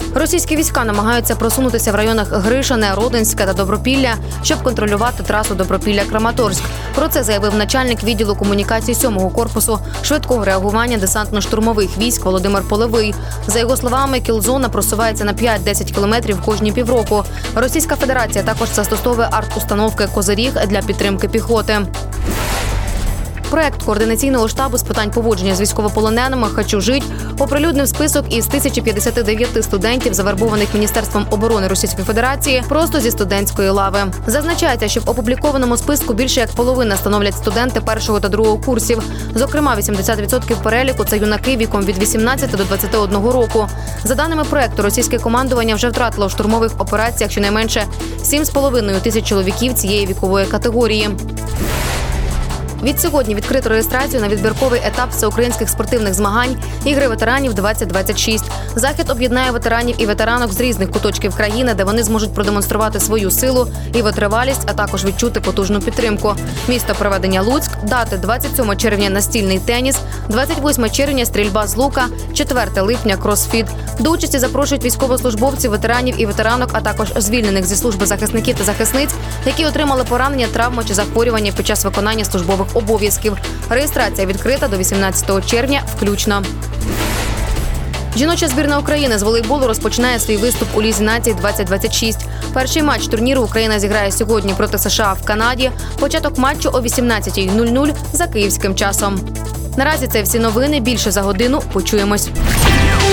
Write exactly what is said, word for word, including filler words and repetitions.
Російські війська намагаються просунутися в районах Гришине, Родинське та Добропілля, щоб контролювати трасу Добропілля-Краматорськ. Про це заявив начальник відділу комунікації сьомого корпусу швидкого реагування десантно-штурмових військ Володимир Полевий. За його словами, кіл-зона просувається на п'ять-десять кілометрів кожні півроку. Російська Федерація також застосовує арт-установки «Козиріг» для підтримки піхоти. Проект координаційного штабу з питань поводження з військовополоненими «Хочу жить» оприлюднив список із тисячі п'ятдесят дев'ять студентів, завербованих Міністерством оборони Російської Федерації, просто зі студентської лави. Зазначається, що в опублікованому списку більше як половина становлять студенти першого та другого курсів. Зокрема, вісімдесят відсотків переліку – це юнаки віком від вісімнадцяти до двадцяти одного року. За даними проекту, російське командування вже втратило в штурмових операціях щонайменше сім з половиною тисяч чоловіків цієї вікової категорії. Відсьогодні відкрито реєстрацію на відбірковий етап всеукраїнських спортивних змагань «Ігри ветеранів двадцять двадцять шість». Захід об'єднає ветеранів і ветеранок з різних куточків країни, де вони зможуть продемонструвати свою силу і витривалість, а також відчути потужну підтримку. Місто проведення – Луцьк, дати двадцять сьомого червня настільний теніс, двадцять восьмого червня стрільба з лука, четвертого липня кросфіт. До участі запрошують військовослужбовців, ветеранів і ветеранок, а також звільнених зі служби захисників та захисниць, які отримали поранення, травми чи захворювання під час виконання службових обов'язків. Реєстрація відкрита до вісімнадцятого червня включно. Жіноча збірна України з волейболу розпочинає свій виступ у Лізі націй двадцять двадцять шість. Перший матч турніру Україна зіграє сьогодні проти США в Канаді. Початок матчу о вісімнадцятій нуль нуль за київським часом. Наразі це всі новини. Більше за годину. Почуємось.